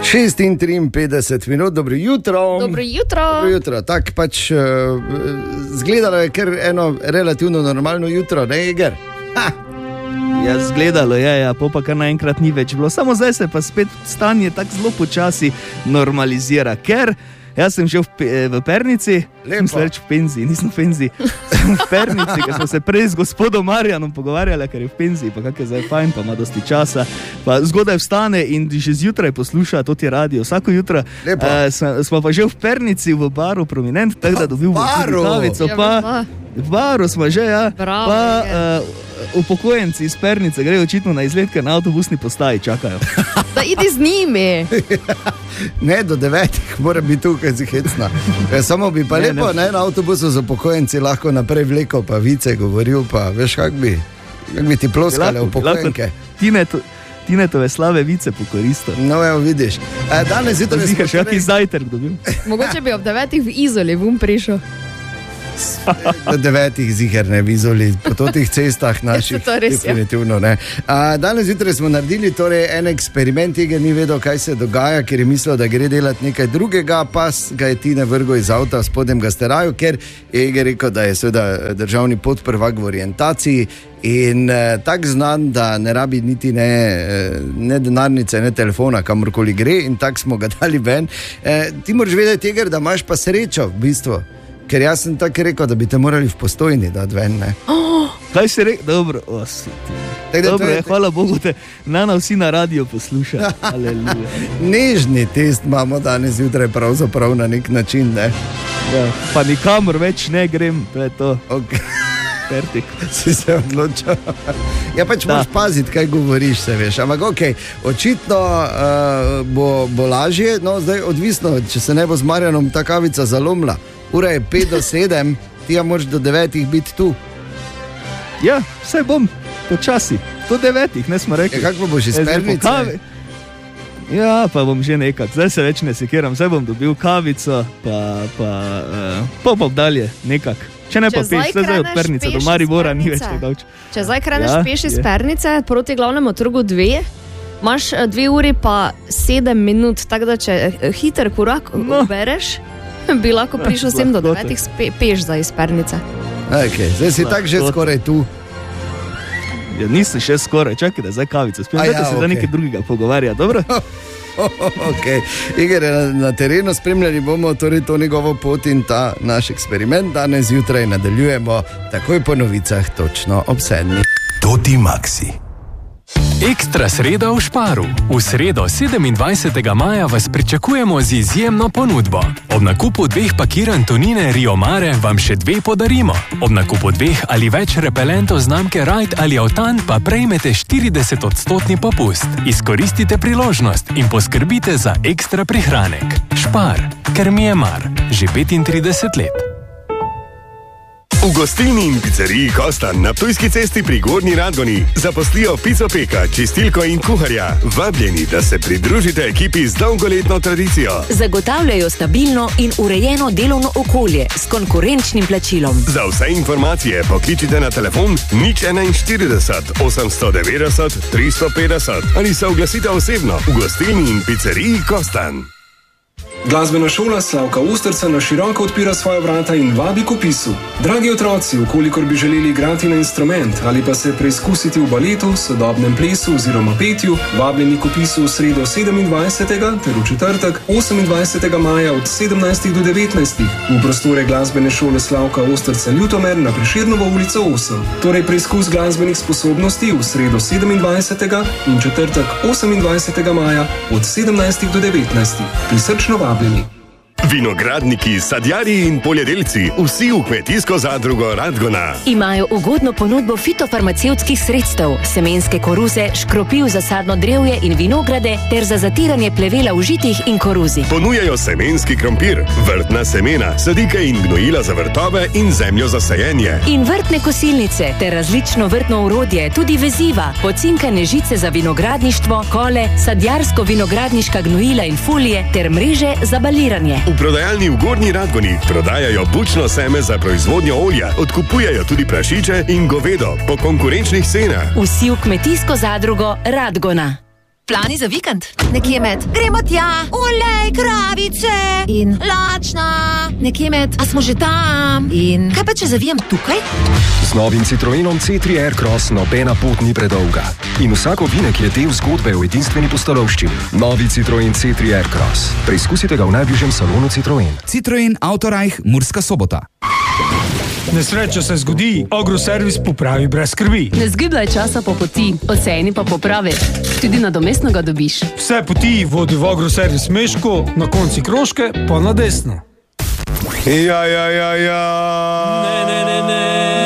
6:53, dobro jutro. Dobro jutro. Dobro jutro. Tak pač zgledalo je kar eno relativno normalno jutro, ne Eger? Ja, zgledalo je, ja, pa kar naenkrat ni več bilo. Samo zdaj se pa spet stanje tako zelo počasi normalizira, ker jaz sem že v Pernici, mislim reči v penziji, nisem v penziji, sem v Pernici, ker smo se prej z gospodom Marjanom pogovarjali, ker je v penziji, pa kak je zdaj fajn, pa ima dosti časa, pa zgodaj vstane in že zjutraj posluša to ti radio, vsako jutro. Smo pa že v Pernici v baru Prominent, tako da dobil kavico, pa v baru smo že, ja, bravo, pa upokojenci iz Pernice grejo očitno na izletke na avtobusni postaji, čakajo. Da idi z njimi. Ne, do 9 mora biti tukaj zihecna. Samo bi pa lepo na avtobusu z upokojenci lahko naprej vlekel, pa vice govoril, pa veš, kak bi ti ploskale upokojenke. Tinetove slave vice pokoristo. No, evo vidiš. Danes zjutraj smo še kaki zajtrk dobil. Mogoče bi ob 9 v Izoli prišel. Do 9 ziher ne v Izoli, po totih cestah naših, definitivno ne. Danes zjutraj smo naredili torej en eksperiment, Eger ni vedel, kaj se dogaja, ker je mislil, da gre delati nekaj drugega, pa ga je Tine vrgel iz avta v spodnjem gasteraju, ker je Eger rekel, da je seveda državni podprvak v orientaciji in tak znan, da ne rabi niti ne denarnice, ne telefona, kamorkoli gre, in tak smo ga dali ven. Ti moraš vedeti, Eger, da imaš pa srečo v bistvu. Ker jaz sem tako rekel, da bi te morali v Postojni dati ven, ne? Kaj si rekel? Dobro, dobro, hvala Bogu, te vsi na radio posluša. Nežni test imamo danes zjutraj pravzaprav na nek način, ne? Ja, pa nikamor več ne grem, to je to. Okay. Pertik. Si se odločil. Ja, pač moraš paziti, kaj govoriš, se veš. Ampak okej, očitno bo lažje, no zdaj odvisno, če se ne bo z Marjanom ta kavica zalomila. Ura je 5 do 7, ti ja moraš do 9 biti tu. Ja, vse bom, počasi. Do 9, ne smo rekli. Kako boš iz Pernice? Ja, pa bom že nekak. Zdaj se več ne sekiram, zdaj bom dobil kavico, pa dalje nekak. Če ne pa peš, zdaj od Pernice do Maribora ni več tako dalč. Če zdaj kreneš peš iz Pernice proti glavnemu trgu 2, imaš 2 uri pa 7 minut, tako da če hiter korak ubereš, bi lahko prišel sem do 9 peš za iz Pernice. Okay, zdaj si tak že skoraj tu. Ja, nisi še skoraj, čakaj, da zdaj kavico spijem, da se za nekaj drugega pogovarja, dobro? Okay. Eger, na terenu spremljali bomo torej to njegovo pot in ta naš eksperiment. Danes zjutraj nadaljujemo takoj po novicah, točno ob 7. Toti Maxi. Ekstra sreda v Šparu. V sredo 27. maja vas pričakujemo z izjemno ponudbo. Ob nakupu 2 pakiranj tunine Rio Mare vam še 2 podarimo. Ob nakupu 2 ali več repelentov znamke Ride ali Autan pa prejmete 40% popust. Izkoristite priložnost in poskrbite za ekstra prihranek. Špar, ker mi je mar. Že 35 let. V gostilni in pizzeriji Kostan na Ptujski cesti pri Gornji Radgoni zaposlijo picopeka, čistilko in kuharja. Vabljeni, da se pridružite ekipi z dolgoletno tradicijo. Zagotavljajo stabilno in urejeno delovno okolje s konkurenčnim plačilom. Za vse informacije pokličite na telefon 041 890 350 ali se oglasite osebno v gostilni in pizzeriji Kostan. Glasbena šola Slavka Osterca na široko odpira svoja vrata in vabi k vpisu. Dragi otroci, vkolikor bi želeli igrati na instrument ali pa se preizkusiti v baletu, sodobnem plesu oziroma petju, vabljeni k vpisu v sredo 27. ter v četrtek 28. maja od 17. do 19. v prostore Glasbene šole Slavka Osterca Ljutomer na Prešernovo ulico 8. Torej preizkus glasbenih sposobnosti v sredo 27. in četrtek 28. maja od 17. do 19. Prisrčno vabljeni. Vinogradniki, sadjarji in poljedelci, vsi v kmetijsko zadrugo Radgona. Imajo ugodno ponudbo fitofarmacevtskih sredstev, semenske koruze, škropiv za sadno drevje in vinograde ter za zatiranje plevela v žitih in koruzi. Ponujajo semenski krompir, vrtna semena, sadike in gnojila za vrtove in zemljo za sajenje. In vrtne kosilnice ter različno vrtno orodje, tudi veziva, pocinkane žice za vinogradništvo, kole, sadjarsko-vinogradniška gnojila in folije ter mreže za baliranje. V prodajalni v Gornji Radgoni prodajajo bučno seme za proizvodnjo olja, odkupujajo tudi prašiče in govedo po konkurenčnih cenah. Vsi v kmetijsko zadrugo Radgona. Plani za vikend? Nekje med gremo tja, olej, kravice in lačna. Nekje med, a smo že tam? In kaj pa, če zavijem tukaj? Z novim Citroenom C3 Aircross nobena pot ni predolga. In vsak ovinek je del zgodbe o edinstveni pustolovščini. Novi Citroen C3 Aircross. Preizkusite ga v najbližjem salonu Citroen. Citroen Autorajh, Murska Sobota. Nesreča se zgodi, Agroservis popravi brez skrbi. Ne zgubljaj časa po poti, oceni pa popravi. Tudi nadomestno ga dobiš. Vse poti vodi v Agroservis Meško, na konci Kroške pa na desno. Ja. Ne.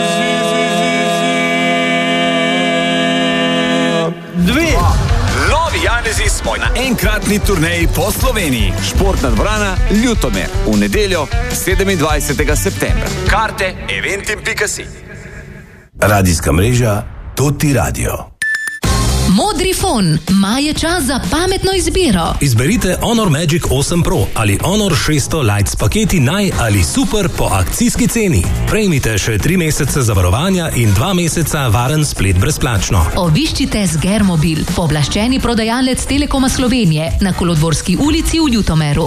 Dve. Novi Janezi smo na enkratni turneji po Sloveniji. Športna dvorana Ljutomer. V nedeljo 27. septembra. Karte eventim.si. Radijska mreža Toti Radio. Modri fon. Maj je čas za pametno izbiro. Izberite Honor Magic 8 Pro ali Honor 600 Lite s paketi naj ali super po akcijski ceni. Prejmite še 3 mesece zavarovanja in 2 meseca varen splet brezplačno. Obiščite Sgermobil, pooblaščeni prodajalec Telekoma Slovenije na Kolodvorski ulici v Ljutomeru.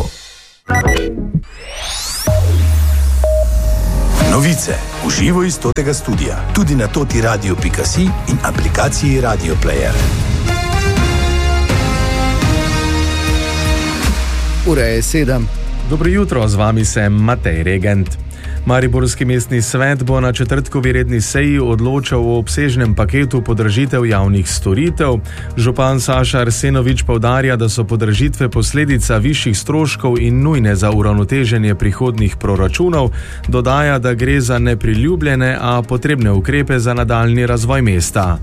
Novice v živo iz Totega studia, tudi na totiradio.si in aplikaciji Radio Player. Ura je 7. Dobro jutro, z vami sem Matej Regent. Mariborski mestni svet bo na četrtkovi redni seji odločal o obsežnem paketu podražitev javnih storitev. Župan Saša Arsenovič poudarja, da so podražitve posledica višjih stroškov in nujne za uravnoteženje prihodnjih proračunov. Dodaja, da gre za nepriljubljene, a potrebne ukrepe za nadaljni razvoj mesta.